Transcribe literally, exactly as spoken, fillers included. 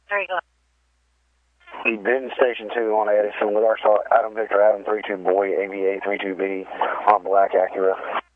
There you go. Benton Station two on Edison with our Adam Victor Adam three two Boy A V A three two B on Black Acura.